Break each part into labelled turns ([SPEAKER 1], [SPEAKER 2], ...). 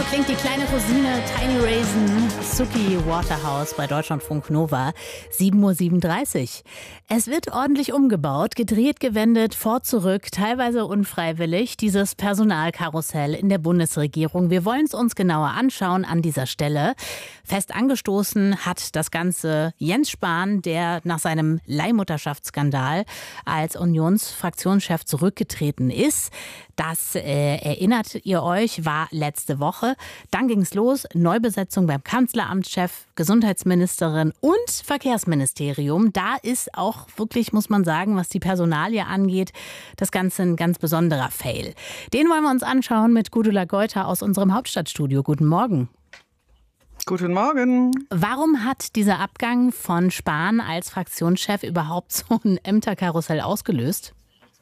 [SPEAKER 1] So klingt die kleine Rosine Tiny Raisin Suki Waterhouse bei Deutschlandfunk Nova. 7:37 Uhr. Es wird ordentlich umgebaut, gedreht, gewendet, vor, zurück, teilweise unfreiwillig. Dieses Personalkarussell in der Bundesregierung. Wir wollen es uns genauer anschauen an dieser Stelle. Fest angestoßen hat das Ganze Jens Spahn, der nach seinem Leihmutterschaftsskandal als Unionsfraktionschef zurückgetreten ist. Das erinnert ihr euch, war letzte Woche. Dann ging es los, Neubesetzung beim Kanzleramtschef, Gesundheitsministerin und Verkehrsministerium. Da ist auch wirklich, muss man sagen, was die Personalie angeht, das Ganze ein ganz besonderer Fail. Den wollen wir uns anschauen mit Gudula Geuter aus unserem Hauptstadtstudio. Guten Morgen.
[SPEAKER 2] Guten Morgen.
[SPEAKER 1] Warum hat dieser Abgang von Spahn als Fraktionschef überhaupt so ein Ämterkarussell ausgelöst?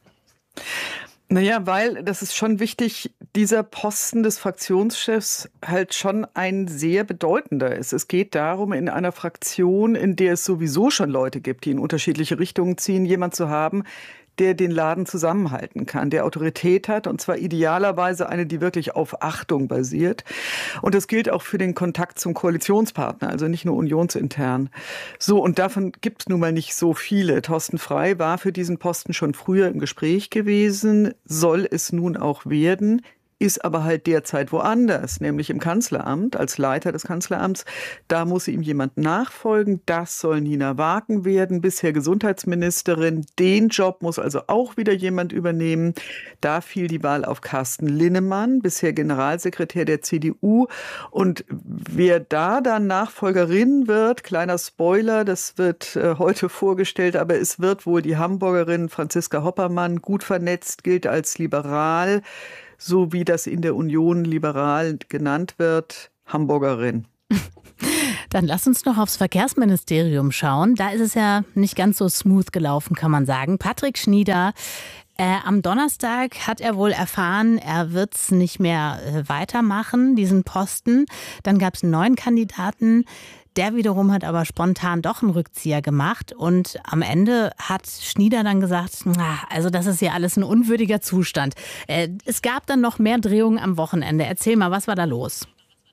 [SPEAKER 2] Naja, weil, das ist schon wichtig, dieser Posten des Fraktionschefs halt schon ein sehr bedeutender ist. Es geht darum, in einer Fraktion, in der es sowieso schon Leute gibt, die in unterschiedliche Richtungen ziehen, jemand zu haben, der den Laden zusammenhalten kann, der Autorität hat, und zwar idealerweise eine, die wirklich auf Achtung basiert. Und das gilt auch für den Kontakt zum Koalitionspartner, also nicht nur unionsintern. So, und davon gibt es nun mal nicht so viele. Thorsten Frey war für diesen Posten schon früher im Gespräch gewesen, soll es nun auch werden, ist aber halt derzeit woanders, nämlich im Kanzleramt, als Leiter des Kanzleramts. Da muss ihm jemand nachfolgen. Das soll Nina Wagen werden, bisher Gesundheitsministerin. Den Job muss also auch wieder jemand übernehmen. Da fiel die Wahl auf Carsten Linnemann, bisher Generalsekretär der CDU. Und wer da dann Nachfolgerin wird, kleiner Spoiler, das wird heute vorgestellt, aber es wird wohl die Hamburgerin Franziska Hoppermann, gut vernetzt, gilt als liberal, so wie das in der Union liberal genannt wird, Hamburgerin.
[SPEAKER 1] Dann lass uns noch aufs Verkehrsministerium schauen. Da ist es ja nicht ganz so smooth gelaufen, kann man sagen. Patrick Schnieder, am Donnerstag hat er wohl erfahren, er wird es nicht mehr weitermachen, diesen Posten. Dann gab es einen neuen Kandidaten. Der wiederum hat aber spontan doch einen Rückzieher gemacht und am Ende hat Schnieder dann gesagt, also das ist hier alles ein unwürdiger Zustand. Es gab dann noch mehr Drehungen am Wochenende. Erzähl mal, was war da los?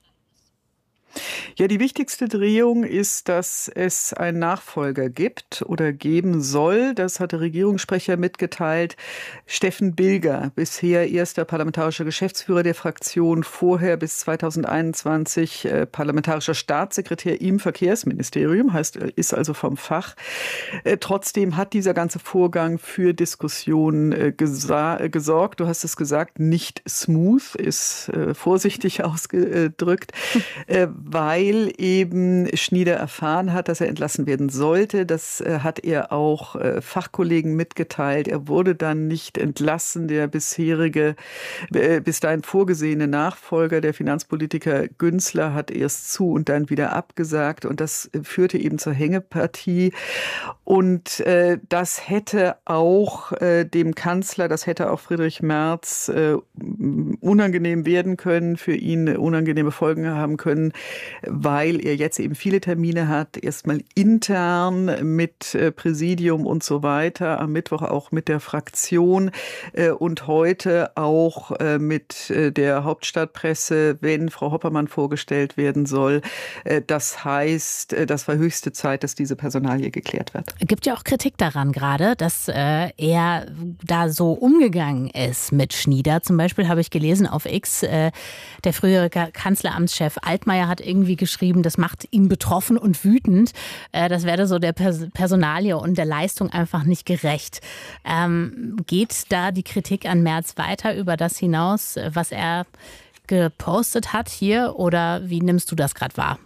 [SPEAKER 2] Ja, die wichtigste Drehung ist, dass es einen Nachfolger gibt oder geben soll. Das hat der Regierungssprecher mitgeteilt. Steffen Bilger, bisher erster parlamentarischer Geschäftsführer der Fraktion, vorher bis 2021 parlamentarischer Staatssekretär im Verkehrsministerium, heißt, ist also vom Fach. Trotzdem hat dieser ganze Vorgang für Diskussionen gesorgt. Du hast es gesagt, nicht smooth, ist vorsichtig ausgedrückt, weil eben Schnieder erfahren hat, dass er entlassen werden sollte. Das hat er auch Fachkollegen mitgeteilt. Er wurde dann nicht entlassen. Der bisherige, bis dahin vorgesehene Nachfolger, der Finanzpolitiker Günzler, hat erst zu und dann wieder abgesagt. Und das führte eben zur Hängepartie. Und das hätte auch dem Kanzler, das hätte auch Friedrich Merz unangenehm werden können, für ihn unangenehme Folgen haben können, weil er jetzt eben viele Termine hat, erstmal intern mit Präsidium und so weiter, am Mittwoch auch mit der Fraktion und heute auch mit der Hauptstadtpresse, wenn Frau Hoppermann vorgestellt werden soll. Das heißt, das war höchste Zeit, dass diese Personalie geklärt wird.
[SPEAKER 1] Es gibt ja auch Kritik daran gerade, dass er da so umgegangen ist mit Schnieder. Zum Beispiel habe ich gelesen auf X, der frühere Kanzleramtschef Altmaier hat irgendwie geschrieben, das macht ihn betroffen und wütend. Das werde so der Personalie und der Leistung einfach nicht gerecht. Geht da die Kritik an Merz weiter über das hinaus, was er gepostet hat hier, oder wie nimmst du das gerade wahr?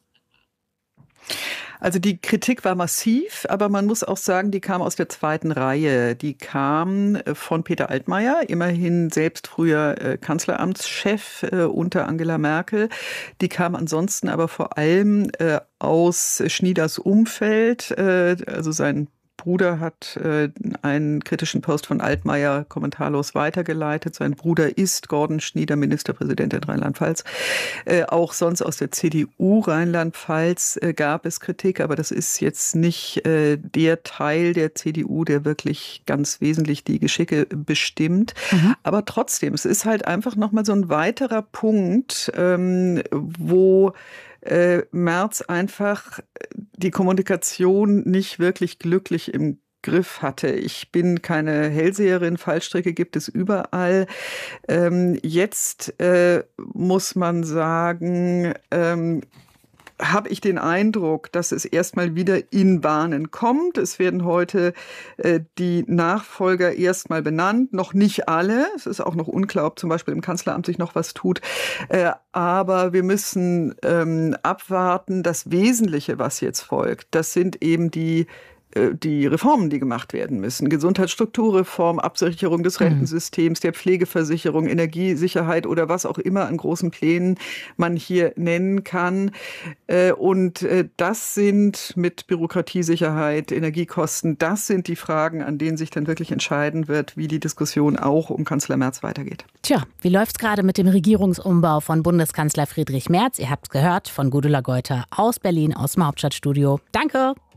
[SPEAKER 2] Also die Kritik war massiv, aber man muss auch sagen, die kam aus der zweiten Reihe. Die kam von Peter Altmaier, immerhin selbst früher Kanzleramtschef unter Angela Merkel. Die kam ansonsten aber vor allem aus Schnieders Umfeld, also sein Bruder hat einen kritischen Post von Altmaier kommentarlos weitergeleitet. Sein Bruder ist Gordon Schnieder, Ministerpräsident in Rheinland-Pfalz. Auch sonst aus der CDU Rheinland-Pfalz gab es Kritik, aber das ist jetzt nicht der Teil der CDU, der wirklich ganz wesentlich die Geschicke bestimmt. Aber trotzdem, es ist halt einfach nochmal so ein weiterer Punkt, wo Merz einfach die Kommunikation nicht wirklich glücklich im Griff hatte. Ich bin keine Hellseherin, Fallstricke gibt es überall. Jetzt muss man sagen, habe ich den Eindruck, dass es erstmal wieder in Bahnen kommt. Es werden heute die Nachfolger erstmal benannt, noch nicht alle. Es ist auch noch unklar, ob zum Beispiel im Kanzleramt sich noch was tut. Aber wir müssen abwarten. Das Wesentliche, was jetzt folgt, das sind eben die Reformen, die gemacht werden müssen. Gesundheitsstrukturreform, Absicherung des Rentensystems, der Pflegeversicherung, Energiesicherheit oder was auch immer an großen Plänen man hier nennen kann. Und das sind mit Bürokratiesicherheit, Energiekosten, das sind die Fragen, an denen sich dann wirklich entscheiden wird, wie die Diskussion auch um Kanzler Merz weitergeht.
[SPEAKER 1] Tja, wie läuft's gerade mit dem Regierungsumbau von Bundeskanzler Friedrich Merz? Ihr habt's gehört von Gudula Geuter aus Berlin, aus dem Hauptstadtstudio. Danke!